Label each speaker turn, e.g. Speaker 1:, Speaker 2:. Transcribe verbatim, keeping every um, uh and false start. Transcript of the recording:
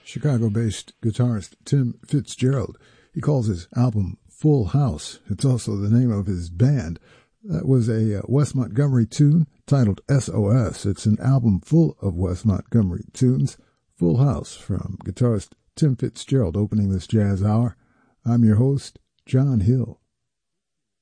Speaker 1: Chicago-based guitarist Tim Fitzgerald. He calls his album Full House. It's also the name of his band. That was a uh, Wes Montgomery tune titled S O S. It's an album full of Wes Montgomery tunes. Full House from guitarist Tim Fitzgerald opening this jazz hour. I'm your host, John Hill.